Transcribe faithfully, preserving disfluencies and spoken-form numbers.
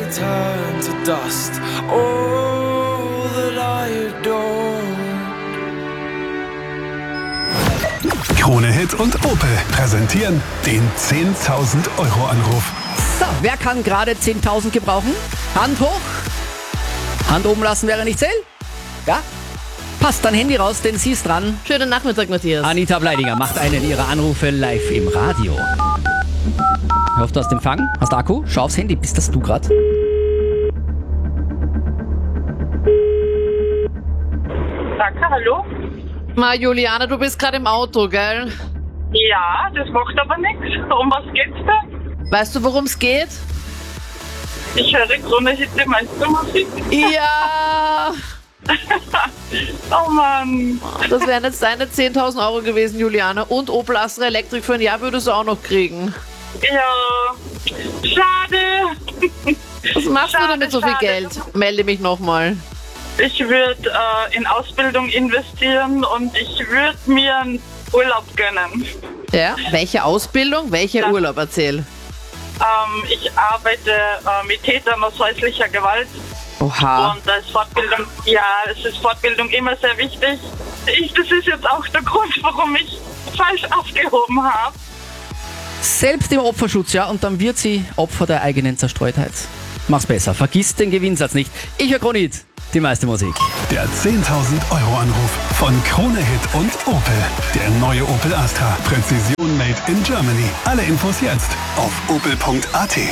turn to dust. All that I adore. Krone Hit und Opel präsentieren den zehntausend Euro Anruf. So, wer kann gerade zehntausend gebrauchen? Hand hoch. Hand oben lassen wäre nicht zählen. Ja? Passt, dann Handy raus, denn sie ist dran. Schönen Nachmittag, Matthias. Anita Bleidinger macht einen ihrer Anrufe live im Radio. Ich hoffe, du hast Empfang. Hast Akku? Schau aufs Handy. Bist das du gerade? Danke, hallo? Ma, Juliane, du bist gerade im Auto, gell? Ja, das macht aber nichts. Um was geht's da? Weißt du, worum es geht? Ich höre Krone Hit, meinst du Musik? Ja! Oh Mann. Das wären jetzt deine zehntausend Euro gewesen, Juliane. Und Opel Astra Elektrik für ein Jahr würdest du auch noch kriegen. Ja, schade. Was machst Schade, du denn mit so viel schade. Geld? Melde mich nochmal. Ich würde äh, in Ausbildung investieren und ich würde mir einen Urlaub gönnen. Ja? Welche Ausbildung? Welcher Ja. Urlaub? Erzähl. Ähm, ich arbeite äh, mit Tätern aus häuslicher Gewalt. Oha. Und da ist Fortbildung, ja, es ist Fortbildung immer sehr wichtig. Ich, das ist jetzt auch der Grund, warum ich falsch aufgehoben habe. Selbst im Opferschutz, ja, und dann wird sie Opfer der eigenen Zerstreutheit. Mach's besser, vergiss den Gewinnsatz nicht. Ich höre Krone Hit, die meiste Musik. Der zehntausend Euro Anruf von Krone Hit und Opel. Der neue Opel Astra. Präzision made in Germany. Alle Infos jetzt auf opel punkt a t.